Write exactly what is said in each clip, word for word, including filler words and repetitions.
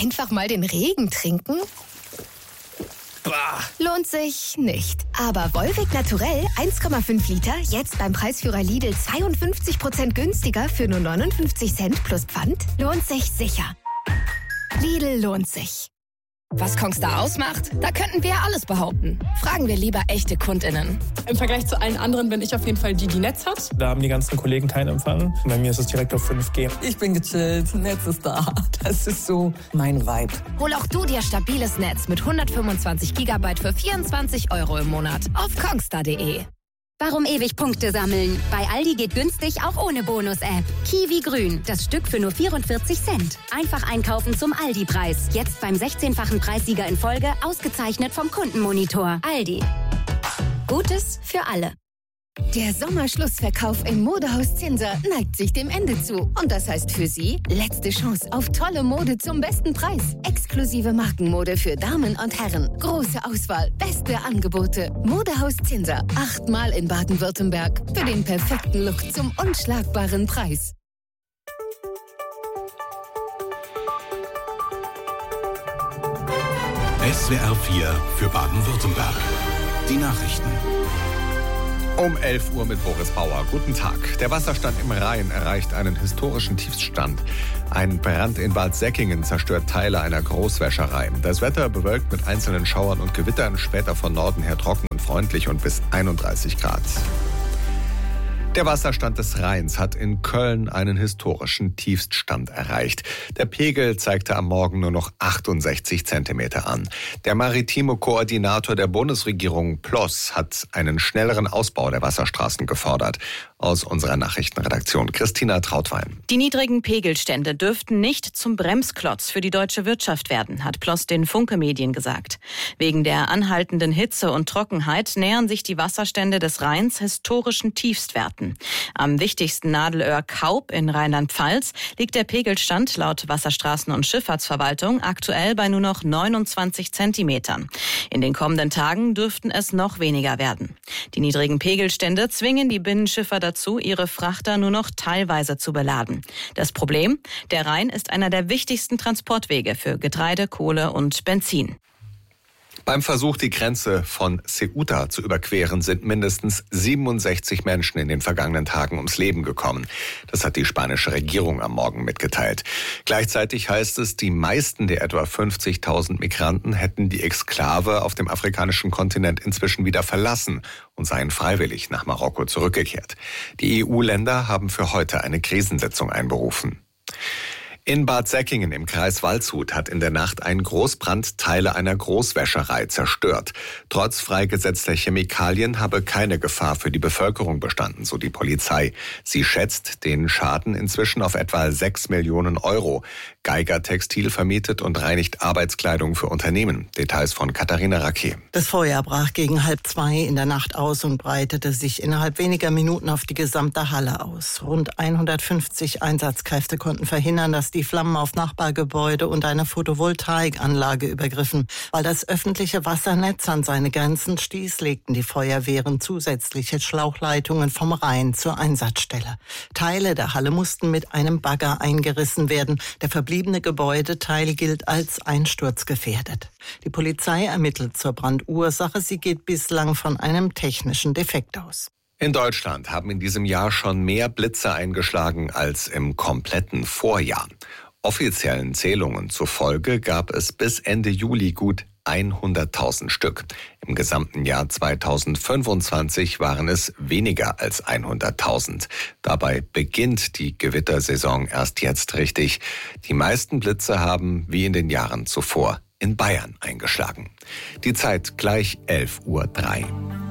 Einfach mal den Regen trinken? Bah. Lohnt sich nicht. Aber Volvic Naturell eins Komma fünf Liter, jetzt beim Preisführer Lidl zweiundfünfzig Prozent günstiger für nur neunundfünfzig Cent plus Pfand, lohnt sich sicher. Lidl lohnt sich. Was Kongstar ausmacht? Da könnten wir alles behaupten. Fragen wir lieber echte KundInnen. Im Vergleich zu allen anderen bin ich auf jeden Fall die, die Netz hat. Da haben die ganzen Kollegen keinen Empfang. Bei mir ist es direkt auf fünf G. Ich bin gechillt, Netz ist da. Das ist so mein Vibe. Hol auch du dir stabiles Netz mit hundertfünfundzwanzig Gigabyte für vierundzwanzig Euro im Monat auf kongstar punkt de. Warum ewig Punkte sammeln? Bei Aldi geht günstig auch ohne Bonus-App. Kiwi Grün, das Stück für nur vierundvierzig Cent. Einfach einkaufen zum Aldi-Preis. Jetzt beim sechzehnfachen Preissieger in Folge, ausgezeichnet vom Kundenmonitor. Aldi. Gutes für alle. Der Sommerschlussverkauf im Modehaus Zinser neigt sich dem Ende zu. Und das heißt für Sie, letzte Chance auf tolle Mode zum besten Preis. Exklusive Markenmode für Damen und Herren. Große Auswahl, beste Angebote. Modehaus Zinser, achtmal in Baden-Württemberg. Für den perfekten Look zum unschlagbaren Preis. S W R vier für Baden-Württemberg. Die Nachrichten. Um elf Uhr mit Boris Bauer. Guten Tag. Der Wasserstand im Rhein erreicht einen historischen Tiefstand. Ein Brand in Bad Säckingen zerstört Teile einer Großwäscherei. Das Wetter bewölkt mit einzelnen Schauern und Gewittern, später von Norden her trocken und freundlich und bis einunddreißig Grad. Der Wasserstand des Rheins hat in Köln einen historischen Tiefststand erreicht. Der Pegel zeigte am Morgen nur noch achtundsechzig Zentimeter an. Der maritime Koordinator der Bundesregierung Ploss hat einen schnelleren Ausbau der Wasserstraßen gefordert. Aus unserer Nachrichtenredaktion Christina Trautwein. Die niedrigen Pegelstände dürften nicht zum Bremsklotz für die deutsche Wirtschaft werden, hat Ploss den Funke Medien gesagt. Wegen der anhaltenden Hitze und Trockenheit nähern sich die Wasserstände des Rheins historischen Tiefstwerten. Am wichtigsten Nadelöhr Kaub in Rheinland-Pfalz liegt der Pegelstand laut Wasserstraßen- und Schifffahrtsverwaltung aktuell bei nur noch neunundzwanzig Zentimetern. In den kommenden Tagen dürften es noch weniger werden. Die niedrigen Pegelstände zwingen die Binnenschiffer dazu, ihre Frachter nur noch teilweise zu beladen. Das Problem? Der Rhein ist einer der wichtigsten Transportwege für Getreide, Kohle und Benzin. Beim Versuch, die Grenze von Ceuta zu überqueren, sind mindestens siebenundsechzig Menschen in den vergangenen Tagen ums Leben gekommen. Das hat die spanische Regierung am Morgen mitgeteilt. Gleichzeitig heißt es, die meisten der etwa fünfzigtausend Migranten hätten die Exklave auf dem afrikanischen Kontinent inzwischen wieder verlassen und seien freiwillig nach Marokko zurückgekehrt. Die E U-Länder haben für heute eine Krisensitzung einberufen. In Bad Säckingen im Kreis Waldshut hat in der Nacht ein Großbrand Teile einer Großwäscherei zerstört. Trotz freigesetzter Chemikalien habe keine Gefahr für die Bevölkerung bestanden, so die Polizei. Sie schätzt den Schaden inzwischen auf etwa sechs Millionen Euro. Geiger Textil vermietet und reinigt Arbeitskleidung für Unternehmen. Details von Katharina Racke. Das Feuer brach gegen halb zwei in der Nacht aus und breitete sich innerhalb weniger Minuten auf die gesamte Halle aus. Rund hundertfünfzig Einsatzkräfte konnten verhindern, dass die Flammen auf Nachbargebäude und eine Photovoltaikanlage übergriffen. Weil das öffentliche Wassernetz an seine Grenzen stieß, legten die Feuerwehren zusätzliche Schlauchleitungen vom Rhein zur Einsatzstelle. Teile der Halle mussten mit einem Bagger eingerissen werden. Der verbliebene Gebäudeteil gilt als einsturzgefährdet. Die Polizei ermittelt zur Brandursache. Sie geht bislang von einem technischen Defekt aus. In Deutschland haben in diesem Jahr schon mehr Blitze eingeschlagen als im kompletten Vorjahr. Offiziellen Zählungen zufolge gab es bis Ende Juli gut hunderttausend Stück. Im gesamten Jahr zweitausendfünfundzwanzig waren es weniger als hunderttausend. Dabei beginnt die Gewittersaison erst jetzt richtig. Die meisten Blitze haben, wie in den Jahren zuvor, in Bayern eingeschlagen. Die Zeit gleich elf Uhr drei.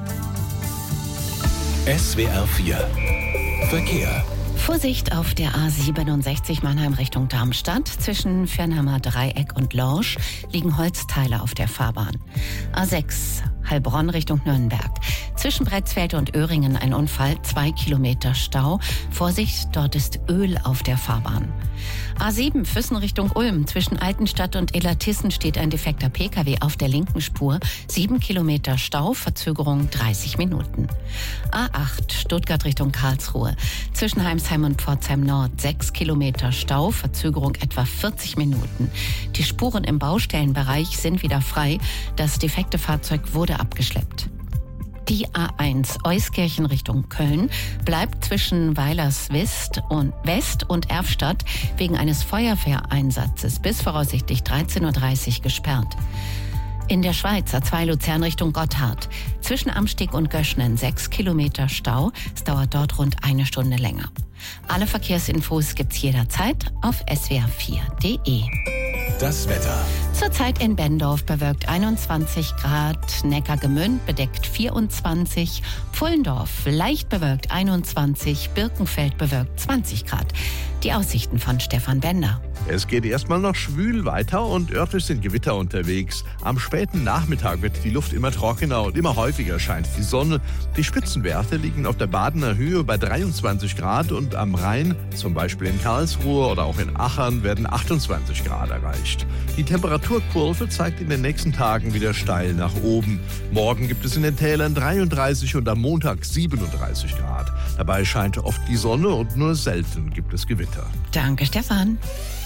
S W R vier Verkehr. Vorsicht auf der A siebenundsechzig Mannheim Richtung Darmstadt. Zwischen Fernheimer Dreieck und Lorsch liegen Holzteile auf der Fahrbahn. A sechs Heilbronn Richtung Nürnberg. Zwischen Bretzfeld und Öhringen ein Unfall, zwei Kilometer Stau. Vorsicht, dort ist Öl auf der Fahrbahn. A sieben Füssen Richtung Ulm. Zwischen Altenstadt und Illertissen steht ein defekter Pkw auf der linken Spur. Sieben Kilometer Stau, Verzögerung dreißig Minuten. A acht Stuttgart Richtung Karlsruhe. Zwischen Heimsheim und Pforzheim Nord sechs Kilometer Stau, Verzögerung etwa vierzig Minuten. Die Spuren im Baustellenbereich sind wieder frei. Das defekte Fahrzeug wurde abgeschleppt. Die A eins Euskirchen Richtung Köln bleibt zwischen Weilerswist und West und Erfstadt wegen eines Feuerwehreinsatzes bis voraussichtlich dreizehn Uhr dreißig gesperrt. In der Schweiz A zwei Luzern Richtung Gotthard. Zwischen Amsteg und Göschnen sechs Kilometer Stau. Es dauert dort rund eine Stunde länger. Alle Verkehrsinfos gibt's jederzeit auf s w r vier punkt d e. Das Wetter. Zurzeit in Bendorf bewölkt einundzwanzig Grad, Neckargemünd bedeckt vierundzwanzig, Pfullendorf leicht bewölkt einundzwanzig, Birkenfeld bewölkt zwanzig Grad. Die Aussichten von Stefan Bender. Es geht erstmal noch schwül weiter und örtlich sind Gewitter unterwegs. Am späten Nachmittag wird die Luft immer trockener und immer häufiger scheint die Sonne. Die Spitzenwerte liegen auf der Badener Höhe bei dreiundzwanzig Grad und am Rhein, zum Beispiel in Karlsruhe oder auch in Achern, werden achtundzwanzig Grad erreicht. Die Temperaturkurve zeigt in den nächsten Tagen wieder steil nach oben. Morgen gibt es in den Tälern dreiunddreißig und am Montag siebenunddreißig Grad. Dabei scheint oft die Sonne und nur selten gibt es Gewitter. Danke, Stefan.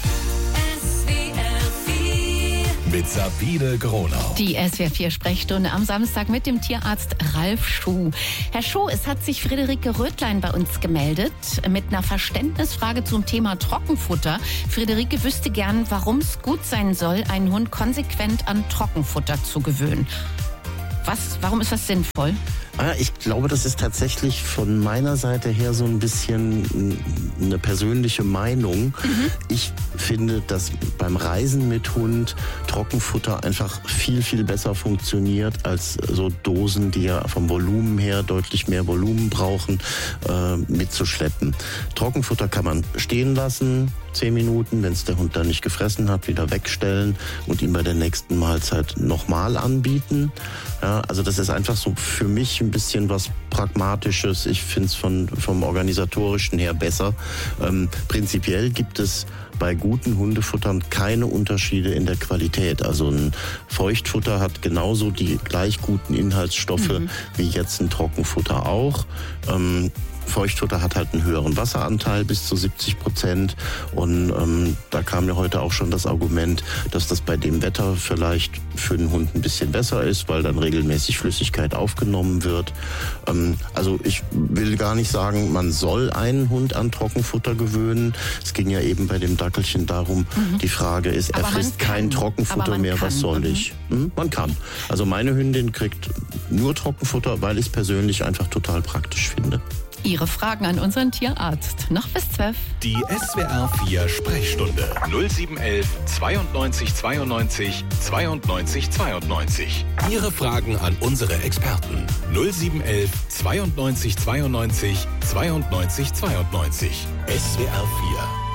Mit Sabine Gronau. Die S W R vier Sprechstunde am Samstag mit dem Tierarzt Ralf Schuh. Herr Schuh, es hat sich Friederike Rötlein bei uns gemeldet mit einer Verständnisfrage zum Thema Trockenfutter. Friederike wüsste gern, warum es gut sein soll, einen Hund konsequent an Trockenfutter zu gewöhnen. Was, warum ist das sinnvoll? Ich glaube, das ist tatsächlich von meiner Seite her so ein bisschen eine persönliche Meinung. Mhm. Ich finde, dass beim Reisen mit Hund Trockenfutter einfach viel, viel besser funktioniert als so Dosen, die ja vom Volumen her deutlich mehr Volumen brauchen, äh, mitzuschleppen. Trockenfutter kann man stehen lassen, zehn Minuten, wenn es der Hund dann nicht gefressen hat, wieder wegstellen und ihm bei der nächsten Mahlzeit nochmal anbieten. Ja, also das ist einfach so für mich ein bisschen was Pragmatisches. Ich finde es von vom Organisatorischen her besser. Ähm, prinzipiell gibt es bei guten Hundefuttern keine Unterschiede in der Qualität. Also ein Feuchtfutter hat genauso die gleich guten Inhaltsstoffe mhm. wie jetzt ein Trockenfutter auch. Ähm, Feuchtfutter hat halt einen höheren Wasseranteil, bis zu siebzig Prozent. Und ähm, da kam ja heute auch schon das Argument, dass das bei dem Wetter vielleicht für den Hund ein bisschen besser ist, weil dann regelmäßig Flüssigkeit aufgenommen wird. Ähm, also ich will gar nicht sagen, man soll einen Hund an Trockenfutter gewöhnen. Es ging ja eben bei dem Dackelchen darum, mhm. die Frage ist, er frisst kein Trockenfutter mehr, kann. was soll mhm. ich? Hm? Man kann. Also meine Hündin kriegt nur Trockenfutter, weil ich es persönlich einfach total praktisch finde. Ihre Fragen an unseren Tierarzt. Noch bis zwölf. Die S W R vier Sprechstunde. null sieben eins eins zweiundneunzig zweiundneunzig zweiundneunzig zweiundneunzig. Ihre Fragen an unsere Experten. null sieben eins eins zweiundneunzig zweiundneunzig zweiundneunzig zweiundneunzig. S W R vier.